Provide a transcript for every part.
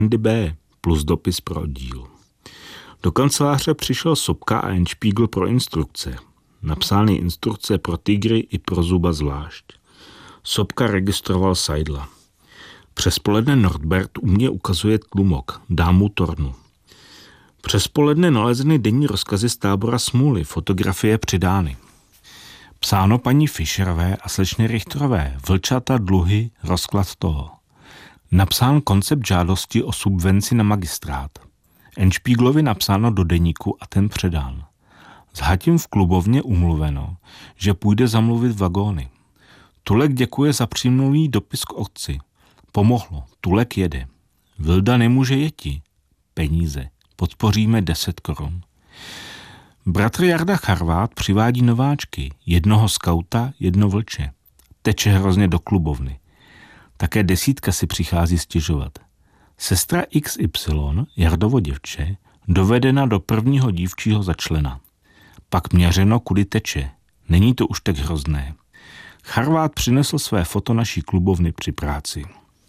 B plus dopis pro oddíl. Do kanceláře přišel Sobka a Endspiegel pro instrukce. Napsány instrukce pro tygry i pro Zuba zvlášť. Sobka registroval Seidla. Přes poledne Nordbert u mě ukazuje tlumok, dám mu tornu. Přes poledne nalezeny denní rozkazy z tábora Smůly, fotografie přidány. Psáno paní Fischerové a slečny Richterové, vlčata, dluhy, rozklad toho. Napsán koncept žádosti o subvenci na magistrát. Endspiegelovi napsáno do deníku a ten předán. S Hatím v klubovně umluveno, že půjde zamluvit vagóny. Tulek děkuje za přijmulý dopis k otci. Pomohlo, Tulek jede. Vilda nemůže jeti. Peníze. Podpoříme 10 korun. Bratr Jarda Charvát přivádí nováčky. Jednoho skauta, jedno vlče. Teče hrozně do klubovny. Také 10 si přichází stěžovat. Sestra XY, Jardovo děvče, dovedena do prvního dívčího začlena. Pak měřeno, kudy teče. Není to už tak hrozné. Charvát přinesl své foto naší klubovny při práci.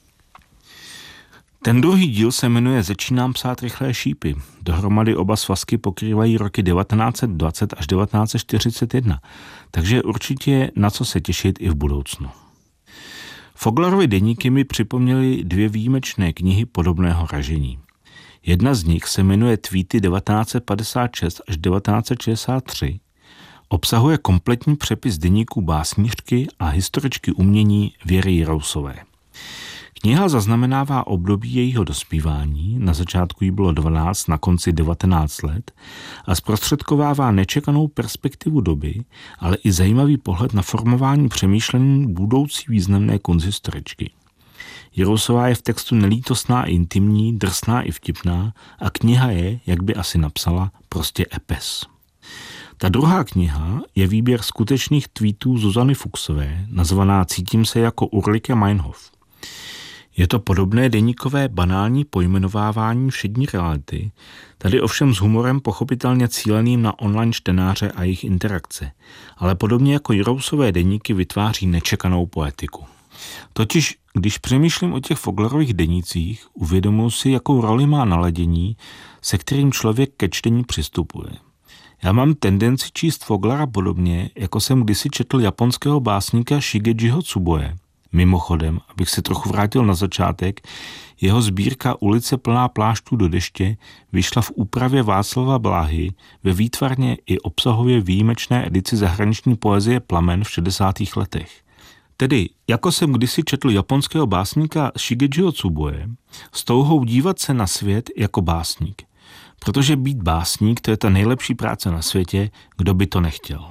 Ten druhý díl se jmenuje Začínám psát rychlé šípy. Dohromady oba svazky pokrývají roky 1920 až 1941, takže určitě na co se těšit i v budoucnu. Foglerovy deníky mi připomněly 2 výjimečné knihy podobného ražení. Jedna z nich se jmenuje Tweety 1956 až 1963, obsahuje kompletní přepis deníků básnířky a historičky umění Věry Jirousové. Kniha zaznamenává období jejího dospívání, na začátku jí bylo 12, na konci 19 let, a zprostředkovává nečekanou perspektivu doby, ale i zajímavý pohled na formování přemýšlení budoucí významné konzistoričky. Jirousová je v textu nelítostná i intimní, drsná i vtipná a kniha je, jak by asi napsala, prostě epes. Ta druhá kniha je výběr skutečných tweetů Zuzany Fuchsové, nazvaná Cítím se jako Ulrike Meinhof. Je to podobné deníkové banální pojmenovávání všední reality, tady ovšem s humorem pochopitelně cíleným na online čtenáře a jejich interakce, ale podobně jako Jirousové deníky vytváří nečekanou poetiku. Totiž, když přemýšlím o těch Foglerových denících, uvědomuji si, jakou roli má naladění, se kterým člověk ke čtení přistupuje. Já mám tendenci číst Foglera podobně, jako jsem kdysi četl japonského básníka Shigejiho Tsuboje. Mimochodem, abych se trochu vrátil na začátek, jeho sbírka Ulice plná pláštů do deště vyšla v úpravě Václava Bláhy ve výtvarně i obsahově výjimečné edici zahraniční poezie Plamen v 60. letech. Tedy, jako jsem kdysi četl japonského básníka Shigejiho Tsuboje, s touhou dívat se na svět jako básník. Protože být básník, to je ta nejlepší práce na světě, kdo by to nechtěl.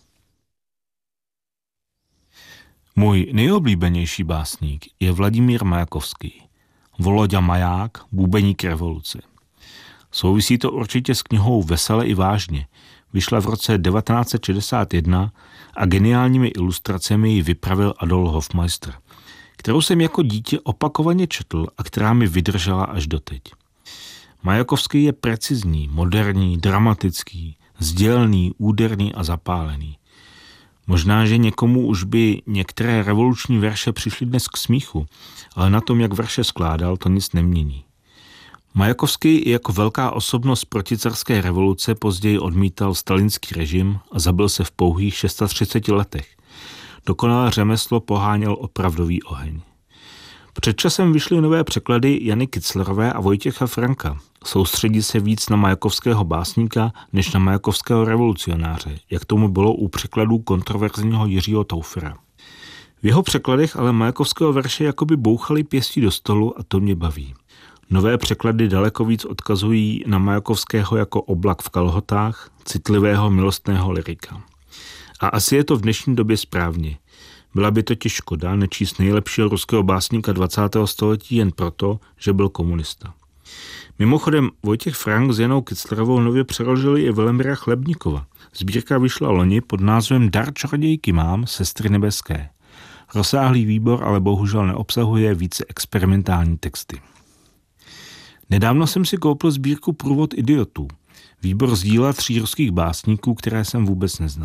Můj nejoblíbenější básník je Vladimír Majakovský. Volodya Maják, bubeník revoluce. Souvisí to určitě s knihou Vesele i vážně. Vyšla v roce 1961 a geniálními ilustracemi ji vypravil Adolf Hofmeister, kterou jsem jako dítě opakovaně četl a která mi vydržela až doteď. Majakovský je precizní, moderní, dramatický, sdělný, úderný a zapálený. Možná, že někomu už by některé revoluční verše přišly dnes k smíchu, ale na tom, jak verše skládal, to nic nemění. Majakovský jako velká osobnost proticarské revoluce později odmítal stalinský režim a zabil se v pouhých 36 letech. Dokonalé řemeslo poháněl opravdový oheň. Před časem vyšly nové překlady Jany Kitzlerové a Vojtěcha Franka. Soustředí se víc na majakovského básníka než na majakovského revolucionáře, jak tomu bylo u překladů kontroverzního Jiřího Taufera. V jeho překladech ale majakovského verše jakoby bouchaly pěstí do stolu a to mě baví. Nové překlady daleko víc odkazují na Majakovského jako oblak v kalhotách, citlivého milostného lyrika. A asi je to v dnešní době správně. Byla by totiž škoda nečíst nejlepšího ruského básníka 20. století jen proto, že byl komunista. Mimochodem Vojtěch Frank s Janou Kitzlerovou nově přeložili i Velemira Chlebníkova. Sbírka vyšla loni pod názvem Dar čarodějky mám, sestry nebeské. Rozsáhlý výbor ale bohužel neobsahuje více experimentální texty. Nedávno jsem si koupil sbírku Průvod idiotů. Výbor z díla 3 ruských básníků, které jsem vůbec neznal.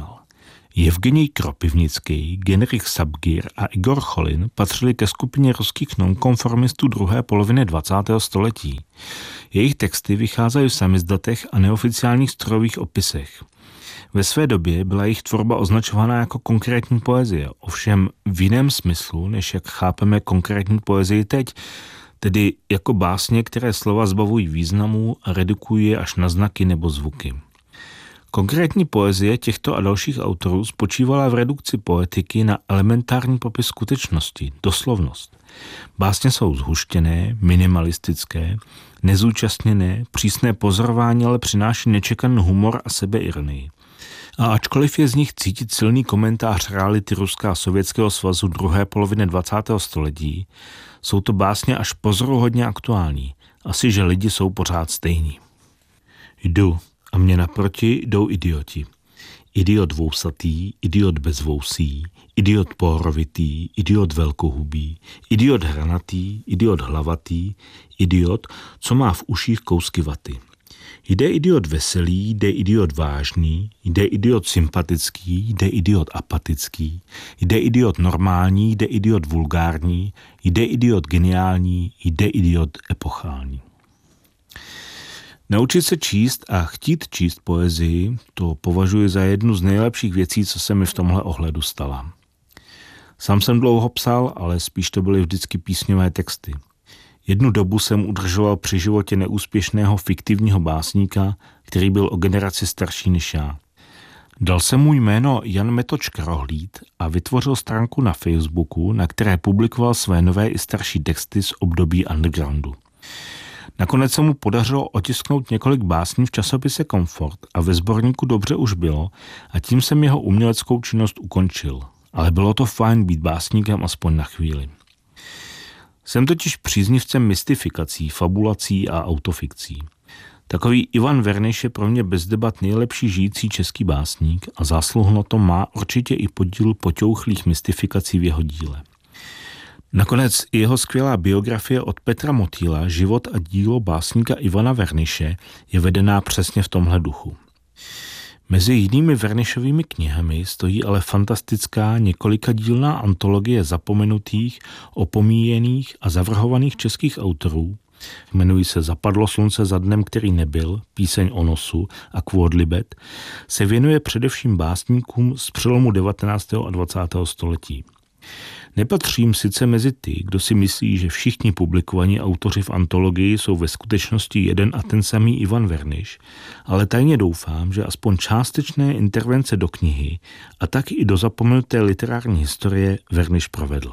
Evgenij Kropivnický, Genrich Sapgir a Igor Cholin patřili ke skupině ruských nonkonformistů druhé poloviny 20. století. Jejich texty vycházejí v samizdatech a neoficiálních strojových opisech. Ve své době byla jejich tvorba označovaná jako konkrétní poezie, ovšem v jiném smyslu, než jak chápeme konkrétní poezii teď, tedy jako básně, které slova zbavují významů a redukují je až na znaky nebo zvuky. Konkrétní poezie těchto a dalších autorů spočívala v redukci poetiky na elementární popis skutečnosti, doslovnost. Básně jsou zhuštěné, minimalistické, nezúčastněné, přísné pozorování ale přináší nečekaný humor a sebeironii. A ačkoliv je z nich cítit silný komentář reality Ruska a Sovětského svazu druhé poloviny 20. století, jsou to básně až pozoruhodně aktuální. Asi, že lidi jsou pořád stejní. Jdu a mě naproti jdou idioti. Idiot vousatý, idiot bez vousí, idiot pohrovitý, idiot velkohubý, idiot hranatý, idiot hlavatý, idiot, co má v uších kousky vaty. Jde idiot veselý, jde idiot vážný, jde idiot sympatický, jde idiot apatický, jde idiot normální, jde idiot vulgární, jde idiot geniální, jde idiot epochální. Naučit se číst a chtít číst poezii, to považuji za jednu z nejlepších věcí, co se mi v tomhle ohledu stala. Sám jsem dlouho psal, ale spíš to byly vždycky písňové texty. Jednu dobu jsem udržoval při životě neúspěšného fiktivního básníka, který byl o generaci starší než já. Dal jsem mu jméno Jan Metoč Krohlíd a vytvořil stránku na Facebooku, na které publikoval své nové i starší texty z období undergroundu. Nakonec se mu podařilo otisknout několik básní v časopise Komfort a ve sborníku Dobře už bylo a tím jsem jeho uměleckou činnost ukončil. Ale bylo to fajn být básníkem aspoň na chvíli. Jsem totiž příznivcem mystifikací, fabulací a autofikcí. Takový Ivan Verniš je pro mě bez debat nejlepší žijící český básník a zásluhu na to má určitě i podíl poťouchlých mystifikací v jeho díle. Nakonec i jeho skvělá biografie od Petra Motýla Život a dílo básníka Ivana Verniše je vedená přesně v tomhle duchu. Mezi jinými Vernišovými knihami stojí ale fantastická několikadílná antologie zapomenutých, opomíjených a zavrhovaných českých autorů. Jmenují se Zapadlo slunce za dnem, který nebyl, Píseň o nosu a Quodlibet, se věnuje především básníkům z přelomu 19. a 20. století. Nepatřím sice mezi ty, kdo si myslí, že všichni publikovaní autoři v antologii jsou ve skutečnosti jeden a ten samý Ivan Verniš, ale tajně doufám, že aspoň částečné intervence do knihy a tak i do zapomenuté literární historie Verniš provedl.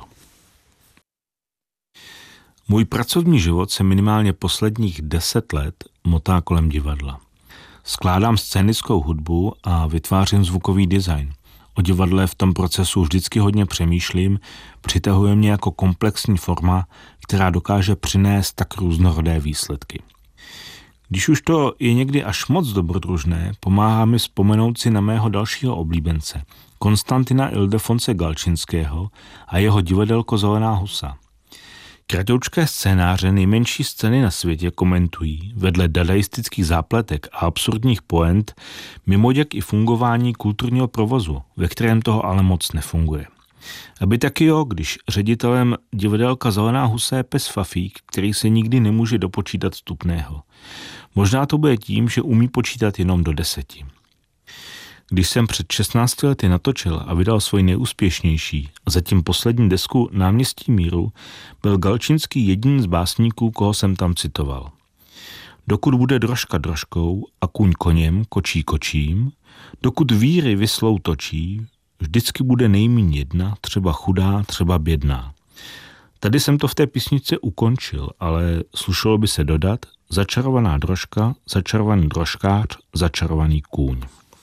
Můj pracovní život se minimálně posledních 10 let motá kolem divadla. Skládám scénickou hudbu a vytvářím zvukový design. O divadle v tom procesu vždycky hodně přemýšlím, přitahuje mě jako komplexní forma, která dokáže přinést tak různorodé výsledky. Když už to je někdy až moc dobrodružné, pomáhá mi vzpomenout si na mého dalšího oblíbence, Konstantina Ildefonse Galčinského a jeho divadelko Zelená husa. Kratoučké scénáře nejmenší scény na světě komentují, vedle dadaistických zápletek a absurdních poent, mimoděk i fungování kulturního provozu, ve kterém toho ale moc nefunguje. Aby taky jo, když ředitelem divadelka Zelená husa je pes Fafík, který se nikdy nemůže dopočítat vstupného. Možná to bude tím, že umí počítat jenom do 10. Když jsem před 16 lety natočil a vydal svoji nejúspěšnější a zatím poslední desku Náměstí míru, byl Galčinský jediný z básníků, koho jsem tam citoval. Dokud bude drožka drožkou a kůň koněm kočí kočím, dokud víry vyslou točí, vždycky bude nejmíň jedna, třeba chudá, třeba bědná. Tady jsem to v té písničce ukončil, ale slušelo by se dodat začarovaná drožka, začarovaný drožkář, začarovaný kůň.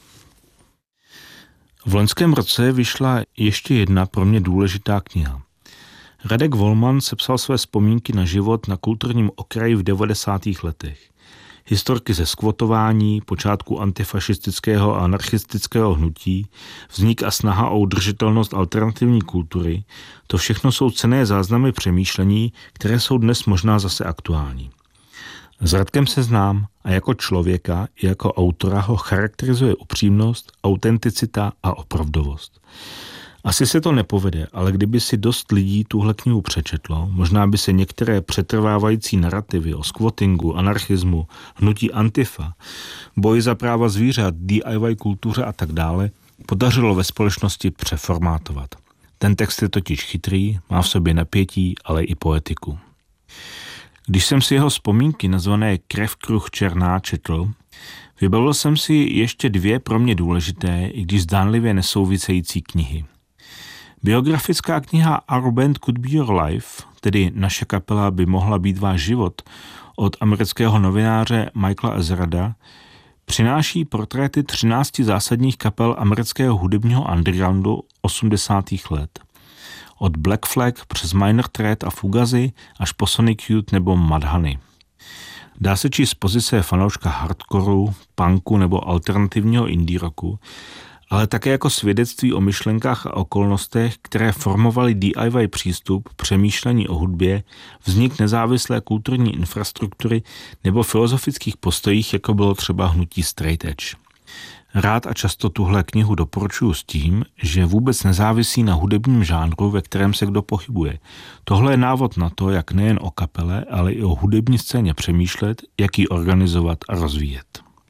V loňském roce vyšla ještě jedna pro mě důležitá kniha. Radek Volman sepsal své vzpomínky na život na kulturním okraji v 90. letech. Historky ze skvotování, počátku antifašistického a anarchistického hnutí, vznik a snaha o udržitelnost alternativní kultury, to všechno jsou cenné záznamy přemýšlení, které jsou dnes možná zase aktuální. S Radkem se znám a jako člověka i jako autora ho charakterizuje upřímnost, autenticita a opravdovost. Asi se to nepovede, ale kdyby si dost lidí tuhle knihu přečetlo, možná by se některé přetrvávající narrativy o squattingu, anarchismu, hnutí Antifa, boji za práva zvířat, DIY kultuře a tak dále, podařilo ve společnosti přeformátovat. Ten text je totiž chytrý, má v sobě napětí, ale i poetiku. Když jsem si jeho vzpomínky nazvané Krev, kruh, černá četl, vybavil jsem si ještě 2 pro mě důležité, i když zdánlivě nesouvisející knihy. Biografická kniha Our Band Could Be Your Life, tedy Naše kapela by mohla být váš život, od amerického novináře Michaela Ezrada, přináší portréty 13 zásadních kapel amerického hudebního undergroundu 80. let. Od Black Flag přes Minor Threat a Fugazi až po Sonic Youth nebo Mudhoney. Dá se číst z pozice fanouška hardcoreu, punku nebo alternativního indie rocku, ale také jako svědectví o myšlenkách a okolnostech, které formovaly DIY přístup, přemýšlení o hudbě, vznik nezávislé kulturní infrastruktury nebo filozofických postojích, jako bylo třeba hnutí straight edge. Rád a často tuhle knihu doporučuji s tím, že vůbec nezávisí na hudebním žánru, ve kterém se kdo pohybuje. Tohle je návod na to, jak nejen o kapele, ale i o hudební scéně přemýšlet, jak ji organizovat a rozvíjet.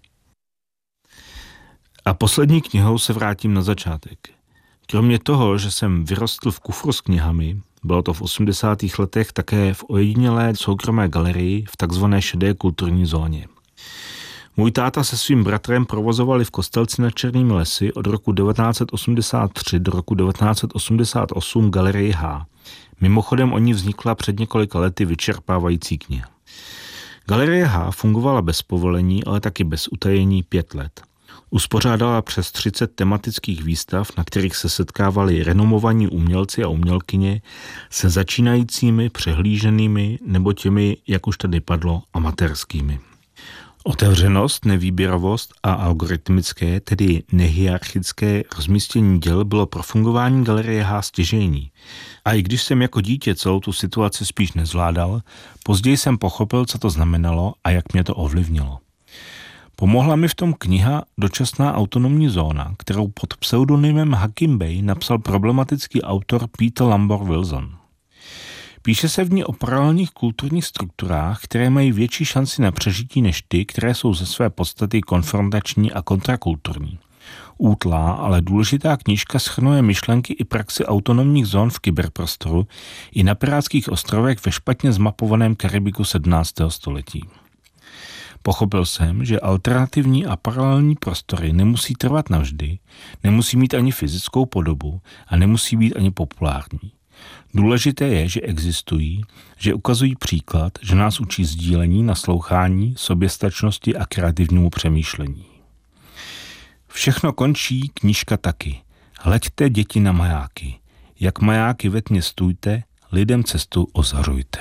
A poslední knihou se vrátím na začátek. Kromě toho, že jsem vyrostl v kufru s knihami, bylo to v 80. letech také v ojedinělé soukromé galerii v takzvané šedé kulturní zóně. Můj táta se svým bratrem provozovali v Kostelci nad Černými lesy od roku 1983 do roku 1988 galerii H. Mimochodem o ní vznikla před několika lety vyčerpávající kniha. Galerie H fungovala bez povolení, ale taky bez utajení 5 let. Uspořádala přes 30 tematických výstav, na kterých se setkávali renomovaní umělci a umělkyně se začínajícími, přehlíženými nebo těmi, jak už tady padlo, amatérskými. Otevřenost, nevýběrovost a algoritmické, tedy nehierarchické rozmístění děl bylo pro fungování galerie H stěžejní. A i když jsem jako dítě celou tu situaci spíš nezvládal, později jsem pochopil, co to znamenalo a jak mě to ovlivnilo. Pomohla mi v tom kniha Dočasná autonomní zóna, kterou pod pseudonymem Hakim Bey napsal problematický autor Peter Lambert Wilson. Píše se v ní o paralelních kulturních strukturách, které mají větší šanci na přežití než ty, které jsou ze své podstaty konfrontační a kontrakulturní. Útlá, ale důležitá knížka shrnuje myšlenky i praxi autonomních zón v kyberprostoru i na Pirátských ostrovech ve špatně zmapovaném Karibiku 17. století. Pochopil jsem, že alternativní a paralelní prostory nemusí trvat navždy, nemusí mít ani fyzickou podobu a nemusí být ani populární. Důležité je, že existují, že ukazují příklad, že nás učí sdílení, naslouchání, soběstačnosti a kreativnímu přemýšlení. Všechno končí, knížka taky. Hleďte, děti, na majáky. Jak majáky ve tmě stůjte, lidem cestu ozařujte.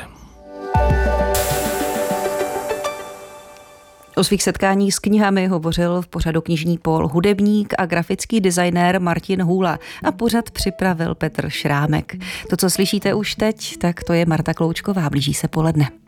O svých setkání s knihami hovořil v pořadu Knižní pól hudebník a grafický designér Martin Hůla a pořad připravil Petr Šrámek. To, co slyšíte už teď, tak to je Marta Kloučková. Blíží se poledne.